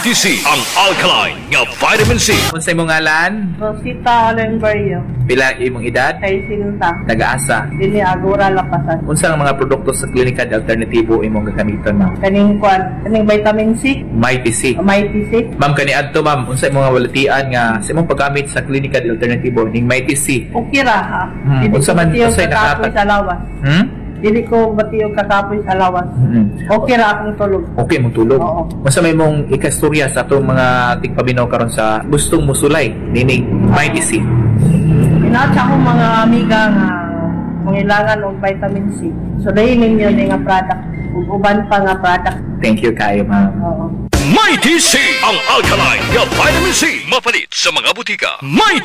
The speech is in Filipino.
Mighty C, ang alkaline nga vitamin C. Unsay imong ngalan? Rosita Olenberrio, Pila imong edad? kay Sinta, Nagaasa. Dini Agora Lapasan. Unsa ang mga produkto sa klinika de alternatibo imong gagamiton, ma'am? Kaning vitamin C, Mighty C. Mighty C, Ma'am, kaniadto ma'am, unsa imong mga walatian nga sa imong paggamit sa klinika de alternatibo ning Mighty C? okay ra ha. Dili Unsa ko man batiyog usay kakapoy nakatag? sa lawas. Dili ko batiyog kakapoy sa lawas. Okay ra akong tulog. Okay mong tulog. Oo. Unsa may mong ikastorya sa atong mga tigpaminaw karon sa gustong musulay nining Mighty C? Pinatsa ko mga amiga nga mangilangan og vitamin C. So dahil ninyo ni nga product, ug uban pa nga product. Thank you kayo, ma'am. Oo. Mighty C, ang alkaline nga vitamin C. Mapalit sa mga butika. Mighty